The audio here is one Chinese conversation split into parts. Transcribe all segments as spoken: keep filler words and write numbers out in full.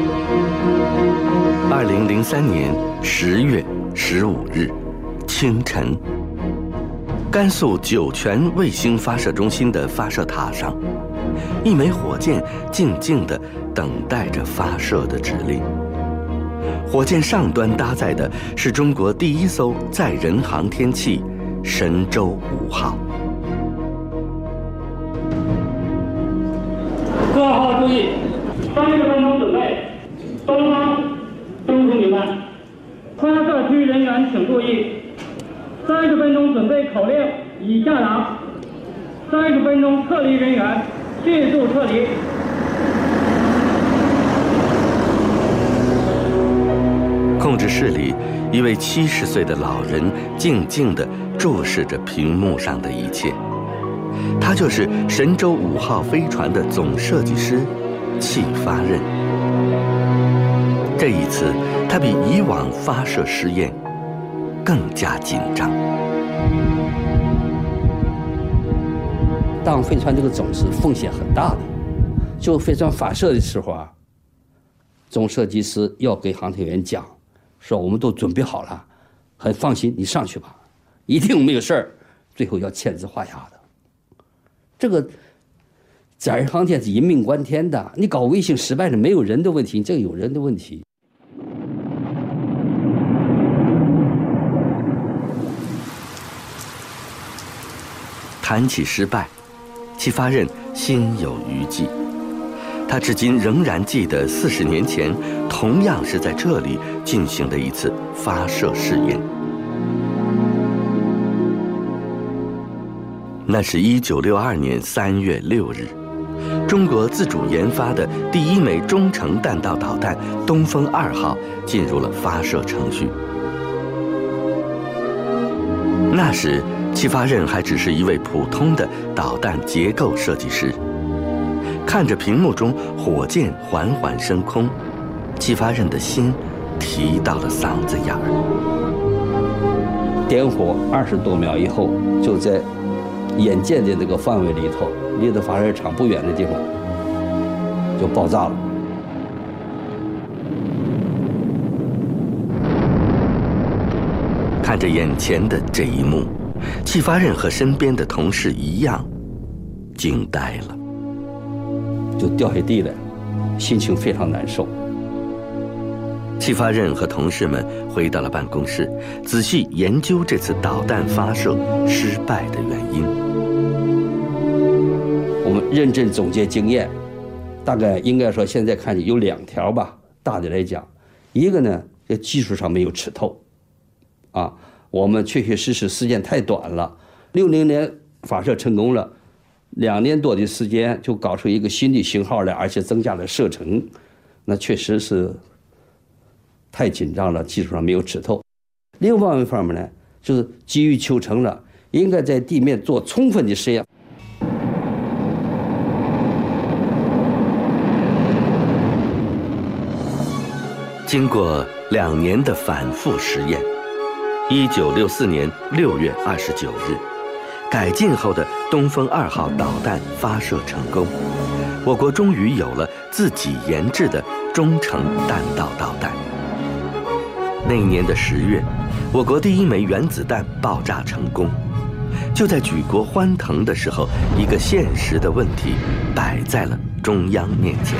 二零零三年十月十五日清晨，甘肃酒泉卫星发射中心的发射塔上，一枚火箭静静地等待着发射的指令。火箭上端搭载的是中国第一艘载人航天器神舟五号。 各号注意，三十分钟准备，东方中途明白。发射区人员请注意，三十分钟准备口令已下达，三十分钟撤离人员迅速撤离。 控制室里，一位七十岁的老人静静地注视着屏幕上的一切。他就是神舟五号飞船的总设计师戚发轫。这一次，他比以往发射试验更加紧张。 当飞船这个总是风险很大的，就飞船发射的时候啊，总设计师要给航天员讲，说我们都准备好了，很放心，你上去吧，一定没有事儿。最后要签字画押的。这个载人航天是一命关天的，你搞卫星失败了，没有人的问题，这个有人的问题。 谈起失败，戚发轫心有余悸。他至今仍然记得四十年前同样是在这里进行的一次发射试验。那是一九六二年三月六日，中国自主研发的第一枚中程弹道导弹东风二号进入了发射程序。那时，戚发轫还只是一位普通的导弹结构设计师。看着屏幕中火箭缓缓升空，戚发轫的心提到了嗓子眼儿。 点火二十多秒以后，就在眼见的这个范围里头，离着发射场不远的地方就爆炸了。 看着眼前的这一幕，戚发轫和身边的同事一样，惊呆了， 就掉下地来，心情非常难受。 戚发轫和同事们回到了办公室，仔细研究这次导弹发射失败的原因。 我们认真总结经验，大概应该说现在看有两条吧。大的来讲，一个呢，这技术上没有吃透，啊，我们确确实实时间太短了。六零年发射成功了，两年多的时间就搞出一个新的型号来，而且增加了射程，那确实是太紧张了，技术上没有吃透。另外一方面呢，就是急于求成了，应该在地面做充分的实验。 经过两年的反复实验，一九六四年六月二十九日，改进后的东风二号导弹发射成功，我国终于有了自己研制的中程弹道导弹。那一年的十月，我国第一枚原子弹爆炸成功。就在举国欢腾的时候，一个现实的问题摆在了中央面前。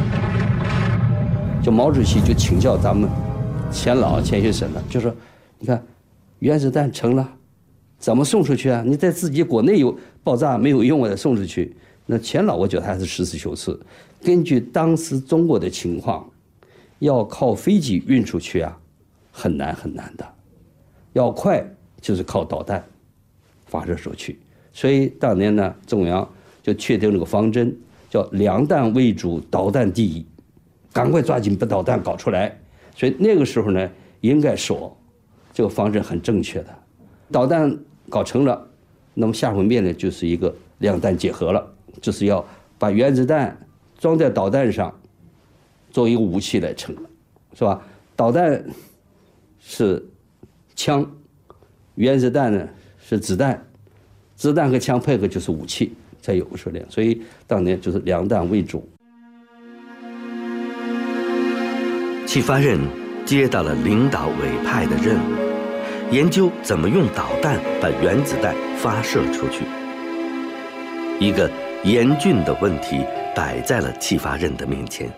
就毛主席就请教咱们钱老钱学森了，就说：“你看，原子弹成了，怎么送出去啊？你在自己国内有爆炸没有用，我再送出去。”那钱老我觉得还是实事求是，根据当时中国的情况，要靠飞机运出去啊，很难很难的，要快就是靠导弹发射出去。所以当年呢，中央就确定了个方针，叫两弹为主，导弹第一，赶快抓紧把导弹搞出来。所以那个时候呢，应该说这个方针很正确的。导弹搞成了，那么下回面呢就是一个两弹结合了，就是要把原子弹装在导弹上，作为一个武器来成了，是吧？导弹是枪，原子弹呢是子弹，子弹和枪配合就是武器，才有个数量。所以当年就是两弹为主。 启发任接到了领导委派的任务，研究怎么用导弹把原子弹发射出去。一个严峻的问题摆在了启发任的面前。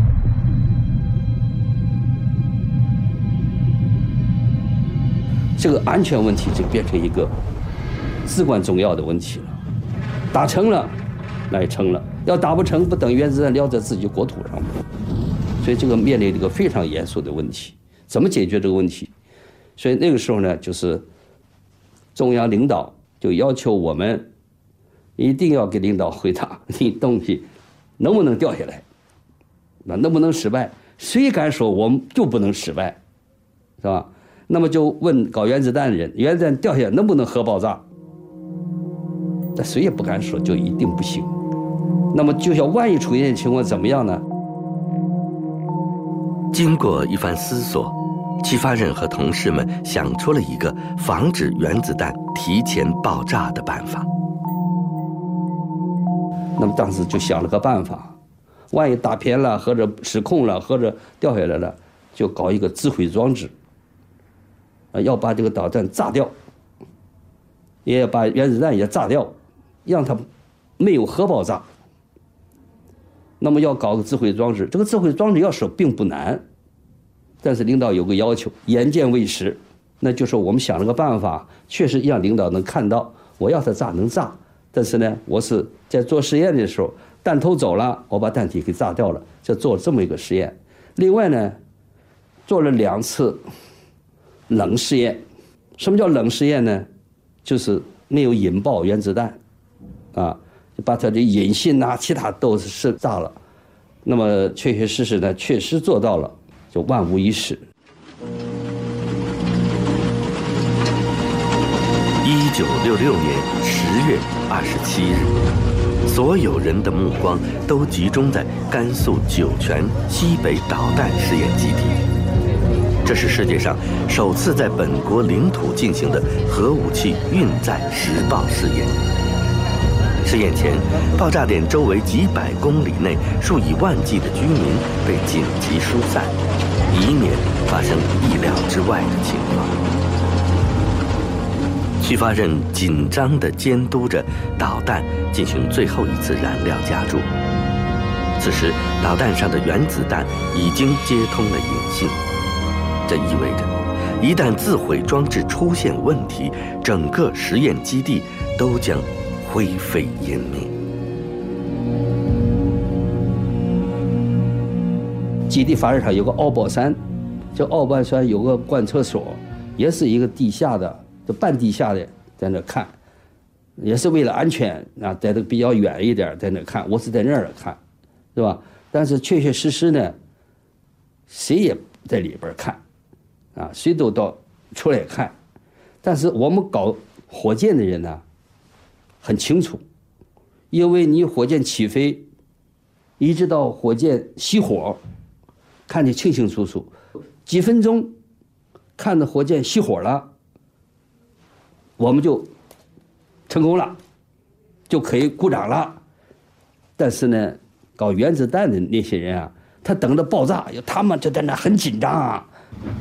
这个安全问题就变成一个至关重要的问题了。打成了，那也成了；要打不成，不等原子弹撂在自己国土上吗？所以这个面临一个非常严肃的问题，怎么解决这个问题？所以那个时候呢，就是中央领导就要求我们一定要给领导回答，你东西能不能掉下来，那能不能失败？谁敢说我们就不能失败，是吧？那么就问搞原子弹的人，原子弹掉下来能不能核爆炸？但谁也不敢说就一定不行。那么就像万一出现情况怎么样呢？ 经过一番思索，启发任和同事们想出了一个防止原子弹提前爆炸的办法。 那么当时就想了个办法，万一打偏了，或者失控了，或者掉下来了，就搞一个自毁装置，啊，要把这个导弹炸掉，也要把原子弹也炸掉，让它没有核爆炸。那么要搞个自毁装置，这个自毁装置要说并不难，但是领导有个要求，眼见为实，那就是我们想了个办法，确实让领导能看到，我要它炸能炸，但是呢，我是在做实验的时候，弹头走了，我把弹体给炸掉了，就做了这么一个实验。另外呢，做了两次冷实验。什么叫冷实验呢？就是没有引爆原子弹，啊，就把它的引信呐、其他都是炸了。那么确确实实呢，确实做到了，就万无一失。 一九六六年十月二十七日，所有人的目光都集中在甘肃酒泉西北导弹试验基地。这是世界上首次在本国领土进行的核武器运载实爆试验。试验前，爆炸点周围几百公里内数以万计的居民被紧急疏散，以免发生意料之外的情况。启发任紧张地监督着导弹进行最后一次燃料加注。此时，导弹上的原子弹已经接通了引信，这意味着，一旦自毁装置出现问题，整个实验基地都将灰飞烟灭。 基地发射场有个奥宝山，这奥宝山有个观测所，也是一个地下的。就半地下的在那看，也是为了安全啊，在这比较远一点在那看，我是在那儿看，是吧？但是确确实实呢，谁也在里边看，啊，谁都到出来看。但是我们搞火箭的人呢，很清楚，因为你火箭起飞，一直到火箭熄火，看得清清楚楚，几分钟，看着火箭熄火了。我们就成功了，就可以鼓掌了。但是呢，搞原子弹的那些人啊，他等着爆炸，他们就在那很紧张啊。